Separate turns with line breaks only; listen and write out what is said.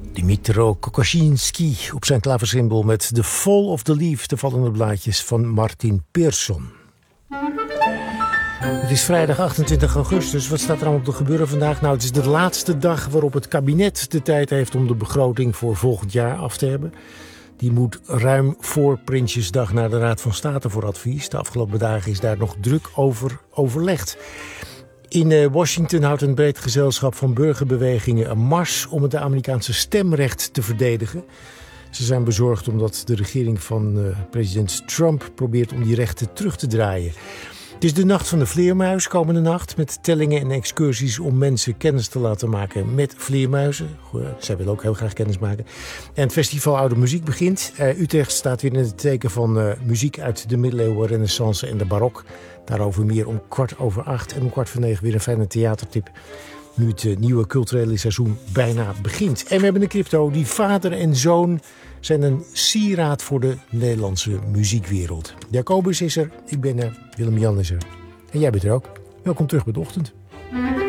Dmytro Kokoschinski op zijn klaversymbol met The Fall of the Leaf, de vallende blaadjes van Martin Persson. Het is vrijdag 28 augustus. Wat staat er allemaal te gebeuren vandaag? Nou, het is de laatste dag waarop het kabinet de tijd heeft om de begroting voor volgend jaar af te hebben. Die moet ruim voor Prinsjesdag naar de Raad van State voor advies. De afgelopen dagen is daar nog druk over overlegd. In Washington houdt een breed gezelschap van burgerbewegingen een mars om het Amerikaanse stemrecht te verdedigen. Ze zijn bezorgd omdat de regering van president Trump probeert om die rechten terug te draaien. Het is de nacht van de vleermuis komende nacht met tellingen en excursies om mensen kennis te laten maken met vleermuizen. Zij willen ook heel graag kennis maken. En het festival Oude Muziek begint. Utrecht staat weer in het teken van muziek uit de middeleeuwen, renaissance en de barok. Daarover meer om 8:15 en om 8:45 weer een fijne theatertip. Nu het nieuwe culturele seizoen bijna begint. En we hebben een crypto. Die vader en zoon zijn een sieraad voor de Nederlandse muziekwereld. Jacobus is er, ik ben er, Willem-Jan is er. En jij bent er ook. Welkom terug bij de ochtend.